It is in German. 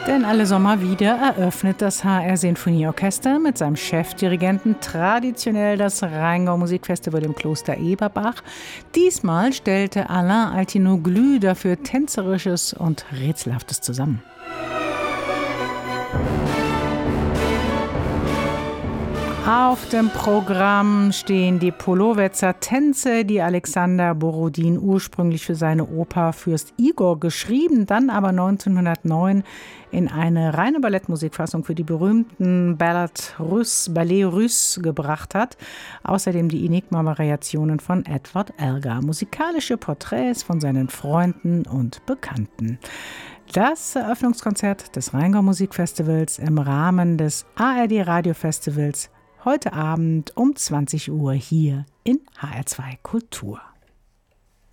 Denn alle Sommer wieder eröffnet das HR Sinfonieorchester mit seinem Chefdirigenten traditionell das Rheingau Musikfestival im Kloster Eberbach. Diesmal stellte Alain Altinoglu dafür Tänzerisches und Rätselhaftes zusammen. Auf dem Programm stehen die Polowetzer Tänze, die Alexander Borodin ursprünglich für seine Oper Fürst Igor geschrieben, dann aber 1909 in eine reine Ballettmusikfassung für die berühmten Ballet Russe gebracht hat. Außerdem die Enigma-Variationen von Edward Elgar, musikalische Porträts von seinen Freunden und Bekannten. Das Eröffnungskonzert des Rheingau Musikfestivals im Rahmen des ARD Radiofestivals heute Abend um 20 Uhr hier in HR2 Kultur.